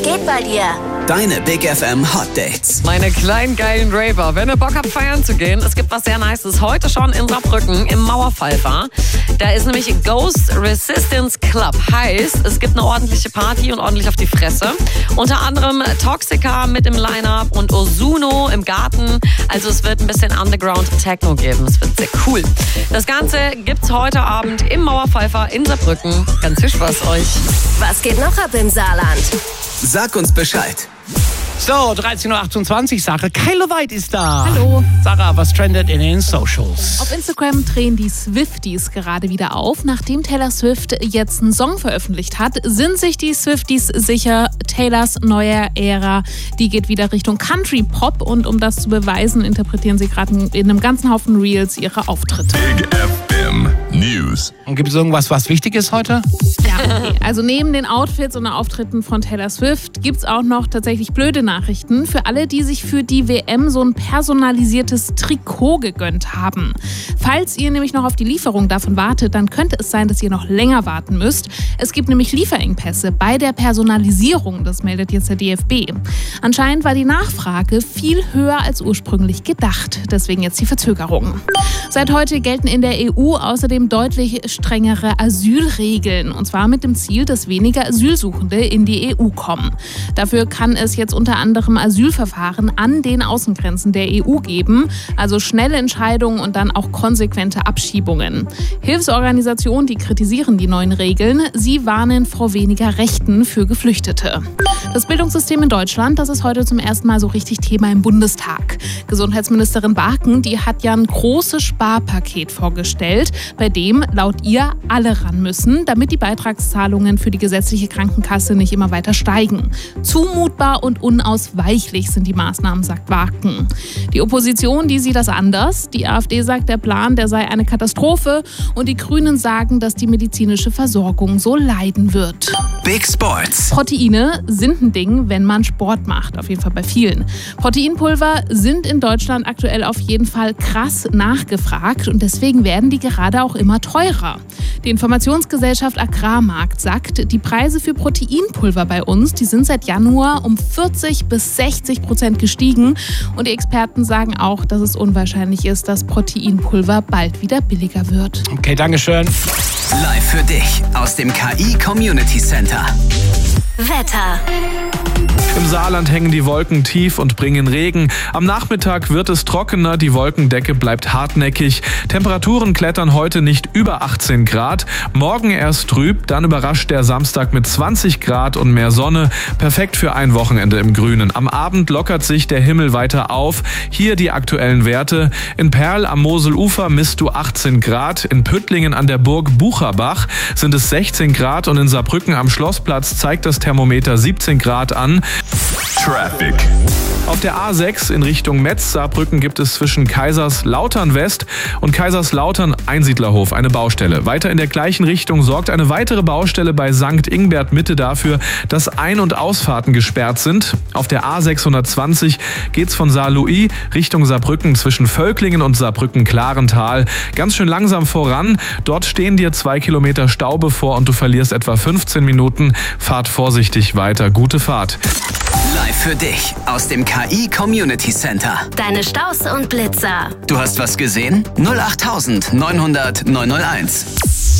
geht bei dir? Deine Big FM Hot Dates. Meine kleinen geilen Raver, wenn ihr Bock habt, feiern zu gehen, es gibt was sehr Nices heute schon in Saarbrücken im Mauerpfeifer. Da ist nämlich Ghost Resistance Club. Heißt, es gibt eine ordentliche Party und ordentlich auf die Fresse. Unter anderem Toxica mit im Line-Up und Osuno im Garten. Also es wird ein bisschen Underground Techno geben. Es wird sehr cool. Das Ganze gibt's heute Abend im Mauerpfeifer in Saarbrücken. Ganz viel Spaß euch. Was geht noch ab im Saarland? Sag uns Bescheid. So, 13.28 Uhr, Sarah Keiloweit ist da. Hallo. Sarah, was trendet in den Socials? Auf Instagram drehen die Swifties gerade wieder auf. Nachdem Taylor Swift jetzt einen Song veröffentlicht hat, sind sich die Swifties sicher, Taylors neue Ära, die geht wieder Richtung Country Pop. Und um das zu beweisen, interpretieren sie gerade in einem ganzen Haufen Reels ihre Auftritte. Big FM News. Und gibt es irgendwas, was wichtig ist heute? Ja, okay. Also neben den Outfits und Auftritten von Taylor Swift gibt es auch noch tatsächlich blöde Nachrichten für alle, die sich für die WM so ein personalisiertes Trikot gegönnt haben. Falls ihr nämlich noch auf die Lieferung davon wartet, dann könnte es sein, dass ihr noch länger warten müsst. Es gibt nämlich Lieferengpässe bei der Personalisierung, das meldet jetzt der DFB. Anscheinend war die Nachfrage viel höher als ursprünglich gedacht. Deswegen jetzt die Verzögerung. Seit heute gelten in der EU außerdem deutlich strengere Asylregeln. Und zwar mit dem Ziel, dass weniger Asylsuchende in die EU kommen. Dafür kann es jetzt unter anderem Asylverfahren an den Außengrenzen der EU geben. Also schnelle Entscheidungen und dann auch konsequente Abschiebungen. Hilfsorganisationen, die kritisieren die neuen Regeln. Sie warnen vor weniger Rechten für Geflüchtete. Das Bildungssystem in Deutschland, das ist heute zum ersten Mal so richtig Thema im Bundestag. Gesundheitsministerin Barken, die hat ja ein großes Sparpaket vorgestellt, bei dem laut ihr alle ran müssen, damit die Beitragszahlungen für die gesetzliche Krankenkasse nicht immer weiter steigen. Zumutbar und unausweichlich sind die Maßnahmen, sagt Barken. Die Opposition, die sieht das anders. Die AfD sagt, der Plan, der sei eine Katastrophe. Und die Grünen sagen, dass die medizinische Versorgung so leiden wird. Big Sports. Proteine sind ein Ding, wenn man Sport macht. Auf jeden Fall bei vielen. Proteinpulver sind in Deutschland aktuell auf jeden Fall krass nachgefragt. Und deswegen werden die gerade auch immer teurer. Die Informationsgesellschaft Agrarmarkt sagt, die Preise für Proteinpulver bei uns, die sind seit Januar um 40-60% gestiegen. Und die Experten sagen auch, dass es unwahrscheinlich ist, dass Proteinpulver bald wieder billiger wird. Okay, danke schön. Live für dich aus dem KI Community Center. Wetter. Im Saarland hängen die Wolken tief und bringen Regen. Am Nachmittag wird es trockener, die Wolkendecke bleibt hartnäckig. Temperaturen klettern heute nicht über 18 Grad. Morgen erst trüb, dann überrascht der Samstag mit 20 Grad und mehr Sonne. Perfekt für ein Wochenende im Grünen. Am Abend lockert sich der Himmel weiter auf. Hier die aktuellen Werte. In Perl am Moselufer misst du 18 Grad. In Püttlingen an der Burg Bucherbach sind es 16 Grad und in Saarbrücken am Schlossplatz zeigt das Thermometer 17 Grad an. Traffic. Auf der A6 in Richtung Metz-Saarbrücken gibt es zwischen Kaiserslautern West und Kaiserslautern Einsiedlerhof eine Baustelle. Weiter in der gleichen Richtung sorgt eine weitere Baustelle bei St. Ingbert Mitte dafür, dass Ein- und Ausfahrten gesperrt sind. Auf der A620 geht's von Saarlouis Richtung Saarbrücken zwischen Völklingen und Saarbrücken-Klarental ganz schön langsam voran. Dort stehen dir 2 Kilometer Stau bevor und du verlierst etwa 15 Minuten. Fahrt vorsichtig weiter. Gute Fahrt. Live für dich aus dem KI Community Center. Deine Staus und Blitzer. Du hast was gesehen? 08900 901.